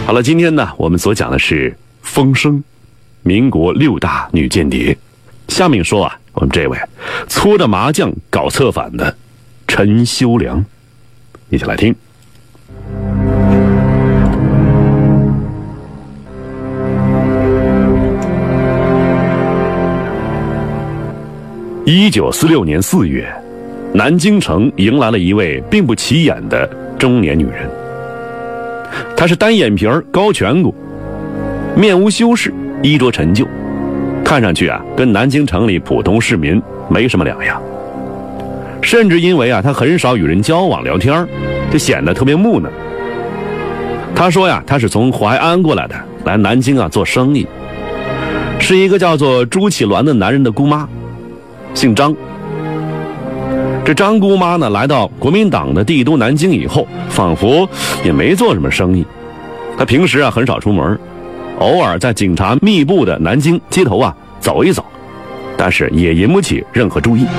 好了，今天呢，我们所讲的是风声，民国6大女间谍。下面说啊，我们这位搓着麻将搞策反的陈修良，一起来听。1946年4月，南京城迎来了一位并不起眼的中年女人。她是单眼皮儿、高颧骨，面无修饰，衣着陈旧，看上去啊，跟南京城里普通市民没什么两样。甚至因为啊，她很少与人交往聊天，就显得特别木讷。她说呀，她是从淮安过来的，来南京啊做生意，是一个叫做朱启鸾的男人的姑妈，姓张。这张姑妈呢，来到国民党的帝都南京以后，仿佛也没做什么生意。她平时啊很少出门，偶尔在警察密布的南京街头啊走一走，但是也引不起任何注意。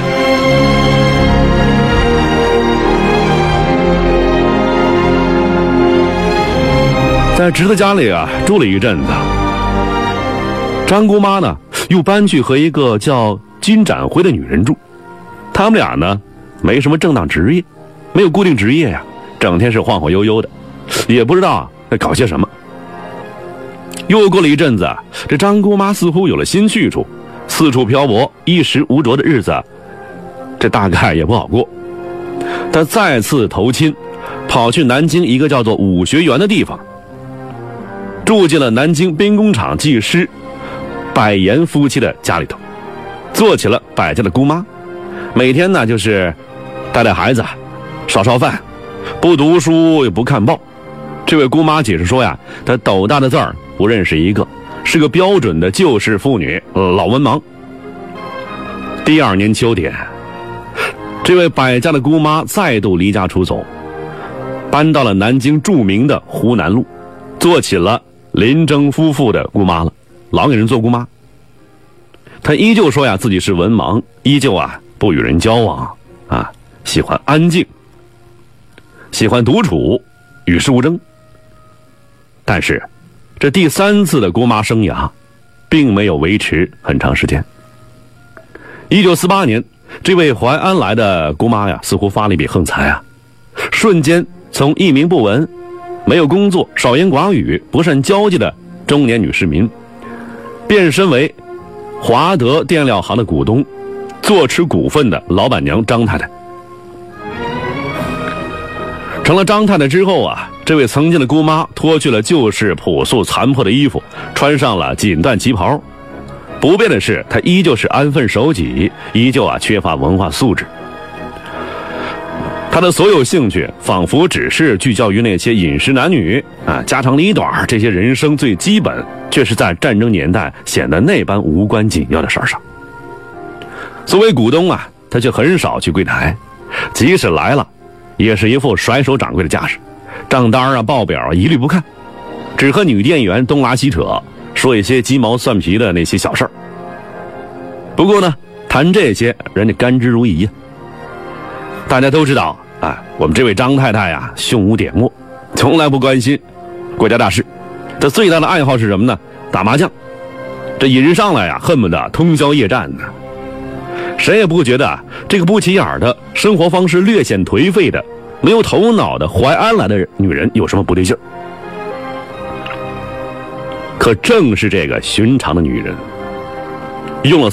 在侄子家里啊住了一阵子，张姑妈呢又搬去和一个叫金展辉的女人住。他们俩呢没什么正当职业，没有固定职业呀，整天是晃晃悠悠的，也不知道啊在搞些什么。又过了一阵子，这张姑妈似乎有了新去处，四处漂泊，衣食无着的日子，这大概也不好过。她再次投亲，跑去南京一个叫做武学园的地方，住进了南京兵工厂技师柏岩夫妻的家里头，做起了柏家的姑妈。每天呢就是带带孩子，烧烧饭，不读书也不看报。这位姑妈解释说呀，她斗大的字儿不认识一个，是个标准的旧式妇女，老文盲。第2年秋天，这位柏家的姑妈再度离家出走，搬到了南京著名的湖南路，做起了林征夫妇的姑妈了，老给人做姑妈。她依旧说呀自己是文盲，依旧啊不与人交往啊，喜欢安静，喜欢独处，与世无争。但是这第3次的姑妈生涯并没有维持很长时间。1948年，这位淮安来的姑妈呀似乎发了一笔横财啊，瞬间从一名不闻、没有工作、少言寡语、不善交际的中年女市民，变身为华德电料行的股东，坐持股份的老板娘张太太。成了张太太之后啊，这位曾经的姑妈脱去了旧式朴素残破的衣服，穿上了锦缎旗袍。不变的是，她依旧是安分守己，依旧啊缺乏文化素质。她的所有兴趣仿佛只是聚焦于那些饮食男女啊、家长里短这些人生最基本却是在战争年代显得那般无关紧要的事上。作为股东啊，他却很少去柜台，即使来了也是一副甩手掌柜的架势，账单啊报表啊一律不看，只和女店员东拉西扯，说一些鸡毛蒜皮的那些小事儿。不过呢，谈这些人家甘之如饴呀。大家都知道啊，我们这位张太太呀胸无点墨，从来不关心国家大事。她最大的爱好是什么呢？打麻将。这一日上来呀，恨不得通宵夜战呢。谁也不觉得这个不起眼的生活方式略显颓废的没有头脑的淮安来的女人有什么不对劲儿。可正是这个寻常的女人，用了